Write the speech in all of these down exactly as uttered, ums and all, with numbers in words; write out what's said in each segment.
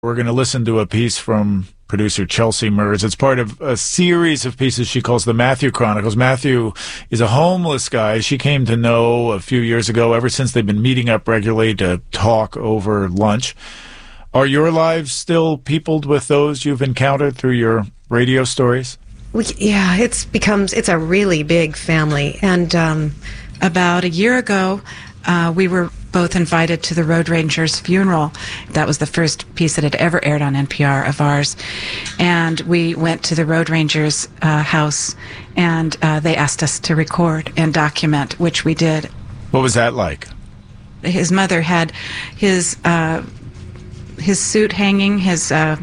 We're going to listen to a piece from producer Chelsea Mers. It's part of a series of pieces she calls the Matthew Chronicles. Matthew is a homeless guy she came to know a few years ago. Ever since, they've been meeting up regularly to talk over lunch. Are your lives still peopled with those you've encountered through your radio stories? We, yeah, it's becomes it's a really big family. And um, about a year ago, uh, we were both invited to the Road Ranger's funeral. That was the first piece that had ever aired on N P R of ours. And we went to the Road Ranger's uh, house, and uh, they asked us to record and document, which we did. What was that like? His mother had his uh, his suit hanging, his uh,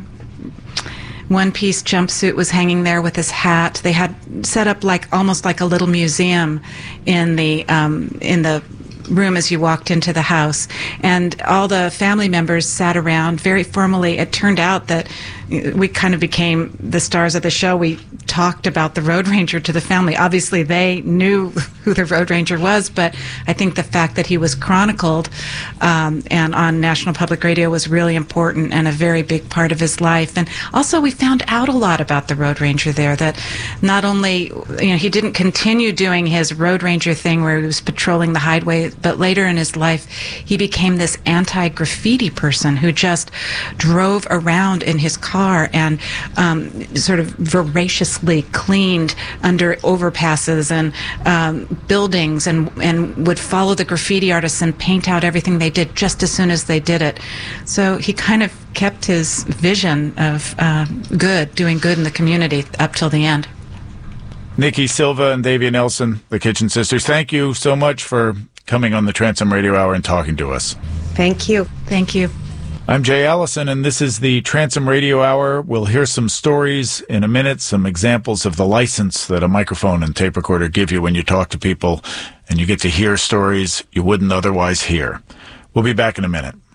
one-piece jumpsuit was hanging there with his hat. They had set up like almost like a little museum in the um, in the room as you walked into the house, and all the family members sat around very formally. It turned out that we kind of became the stars of the show. We talked about the Road Ranger to the family. Obviously, they knew who the Road Ranger was, but I think the fact that he was chronicled um, and on National Public Radio was really important and a very big part of his life. And also, we found out a lot about the Road Ranger there, that not only, you know, he didn't continue doing his Road Ranger thing where he was patrolling the highway, but later in his life, he became this anti-graffiti person who just drove around in his car and um, sort of voraciously cleaned under overpasses and um, buildings, and, and would follow the graffiti artists and paint out everything they did just as soon as they did it. So he kind of kept his vision of uh, good, doing good in the community up till the end. Nikki Silva and Davia Nelson, the Kitchen Sisters, thank you so much for coming on the Transom Radio Hour and talking to us. Thank you. Thank you. I'm Jay Allison, and this is the Transom Radio Hour. We'll hear some stories in a minute, some examples of the license that a microphone and tape recorder give you when you talk to people, and you get to hear stories you wouldn't otherwise hear. We'll be back in a minute.